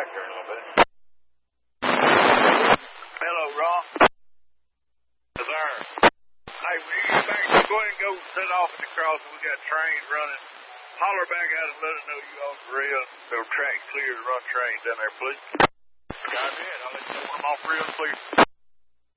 back there a little bit. Hello, Ron. Yes, sir. Hey, when you get back, go ahead and go set off at the crossing. We got trains running. Holler back out and let us know you on the rail. So track clear to run trains down there, please. Got it. I'll let you know when I'm off real clear.